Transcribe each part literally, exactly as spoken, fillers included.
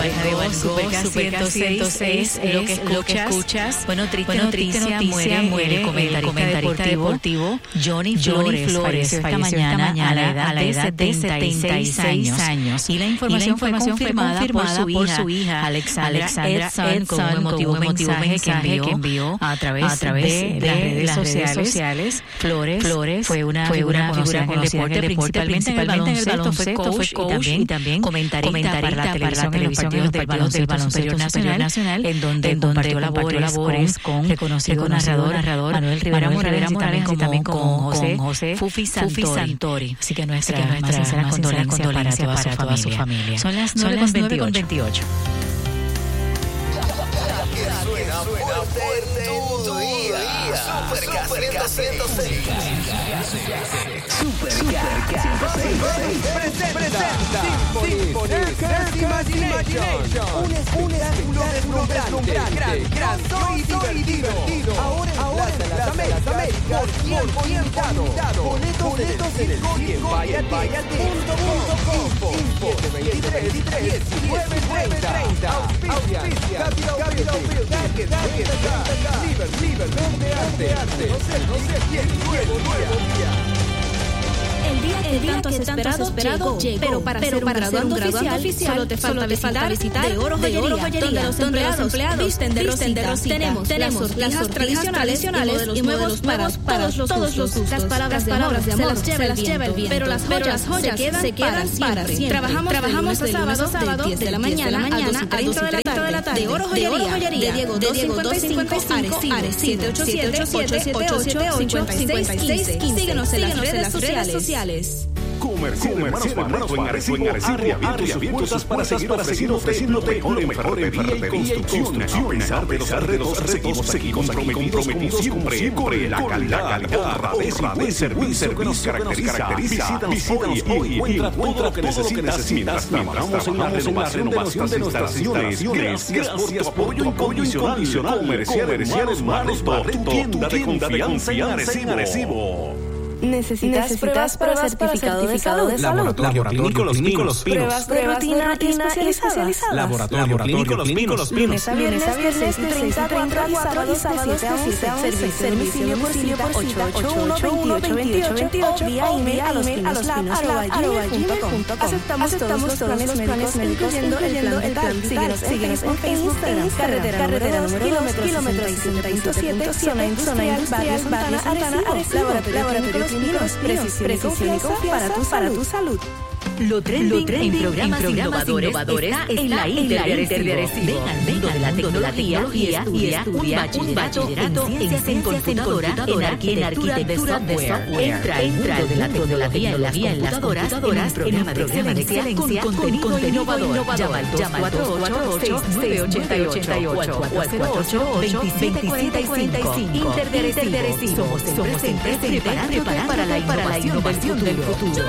Superca ciento seis es lo que escuchas. Bueno, triste, bueno, triste noticia, noticia, muere el comentarista, comentarista deportivo, deportivo Johnny Flores, Flores falleció esta mañana, esta mañana a la edad, a la edad de setenta y seis años. Y la información, y la información fue confirmada, fue confirmada por, su por su hija, Alexandra, Alexandra Edson, Edson, con un emotivo, con un emotivo mensaje, mensaje que, envió a través, a través de, de las redes, las redes sociales. sociales. Flores, Flores fue una fue figura, una figura conocida en el deporte, principalmente en el baloncesto, fue coach y también comentarista para la televisión en los partidos del baloncesto superior nacional, en donde compartió labores con reconocido narrador Manuel Rivera Morales y también con José Fufi Santori. Así que nuestra más sincera condolencia para toda su familia. Son las nueve con veintiocho. Suena fuerte tu día. Superca ciento seis. Superca ciento seis. Presenta Symphony Imagination. Un espectáculo deslumbrante, grandioso y divertido. Ahora en Plaza Las Américas, por tiempo limitado. Boletos en el cien vaya punto com. Info veintitrés diecinueve treinta. Auspicia Capital Building. Target, Target, Liber, Liber, Donde Arte, Arte. No sé quién, nuevo, nuevo día. El día que, el día tanto, que esperado, tanto esperado llegó, pero para pero ser un graduando oficial, oficial solo te falta, solo te falta visitar De Oro Joyería, de Oro Joyería donde los donde empleados, empleados visten de rosita. De rosita. Tenemos, tenemos las sortijas tradicionales, tradicionales y modelos nuevos para todos, todos los gustos. Las palabras, las palabras de amor se las lleva el viento, pero las joyas se quedan, se quedan para siempre. Trabajamos, trabajamos de sábado, sábado, de diez de la mañana a dos y treinta de la tarde. De Oro Joyería, de Diego doscientos cincuenta y cinco, Ares siete ocho siete, ocho siete ocho, cinco seis uno seis. Síguenos en las redes sociales. Comercial Hermanos Barreto en Arecibo ha abierto sus puertas para seguir ofreciéndote lo mejor en ferretería y construcción. A pesar de los retos, seguimos comprometidos siempre con la calidad, honradez y buen servicio que nos caracteriza. Visítanos hoy y encuentra todo lo que necesitas mientras trabajamos en la renovación de nuestras instalaciones. Gracias por tu apoyo incondicional. Comercial Hermanos Barreto, tienda de confianza en Arecibo. ¿Necesitas, ¿Necesitas pruebas para, para certificado, certificado de salud? Laboratorio Clínico Los Pinos. Pruebas de rutina y especializadas. Laboratorio Clínico Los Pinos. Lunes a viernes de seis y treinta y sábados de siete a once. Servicio de domicilio por cita ocho ocho uno, veintiocho veintiocho. Vía email a lospinos arroba gmail punto com. Aceptamos todos los planes médicos, incluyendo el plan vital. Síguenos en Instagram. Carretera número dos, kilómetro sesenta y siete punto siete, zona industrial, barrio Santana, Arecibo. Precisión, precisión y confianza para tu salud. Lo trending, Lo trending en programas, en programas innovadores, innovadores está, está en la Inter de Arecibo. Ven al mundo de la tecnología y estudia un bachillerato en ciencias en computadora, en arquitectura de software. Entra al mundo de la tecnología en las computadoras en un programa de excelencia con contenido innovador. Llama al dos cuatro ocho, seis nueve ocho ocho, cuatro cero ocho, veintisiete cuarenta y cinco. Inter de Arecibo. Somos empresas preparadas para la innovación del futuro.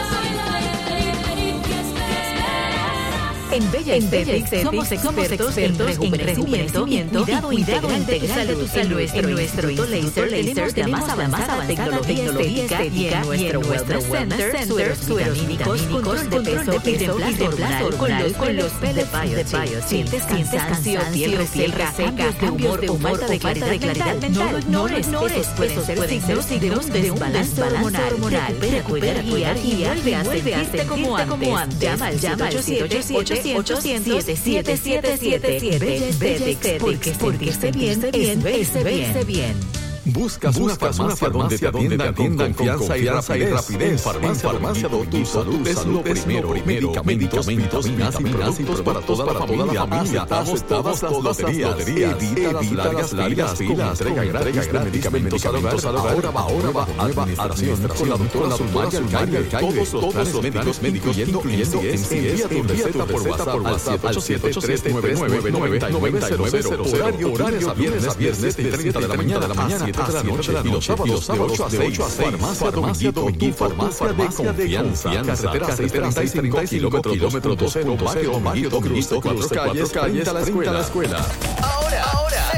En Bella Estética somos expertos en rejuvenecimiento, cuidado integral de tu salud. En nuestro Instituto Laser tenemos la más avanzada tecnología estética y en nuestro Wellness Center, sueros vitamínicos, control de peso y reemplazo hormonal con los pellets de Biotech. Sientes cansancio, piel reseca, cambios de humor o falta de claridad mental. No lo ignores, pueden ser signos de un balance hormonal. Recupera, guiar y vuelve a sentirte como antes. Llama al siete ocho siete, ocho cero cero, siete siete siete siete. Bella Estética, porque sentirse bien es verse bien. Buscas una farmacia donde te atiendan con confianza y rapidez. En Farmacia Do Tu Salud es lo primero. Medicamentos, vitaminas y productos para toda la familia. Aceptamos todas las loterías. Evita las largas filas. Entrega gratis de medicamentos al hogar. Ahora va, ahora va. Administración con la doctora Zulmaya Alcaide. Todos los médicos, incluyendo envía tu receta por WhatsApp al siete ocho siete, tres nueve nueve, nueve nueve cero cero. Horario a viernes, viernes de treinta de la mañana a la mañana. de la noche y los sábados de ocho a seis. Farmacia Dominguito, tu farmacia de confianza. Carretera seiscientos treinta y cinco, kilómetro dos punto cero, barrio Dominguito Cruz, cuatro calles, frente a la escuela.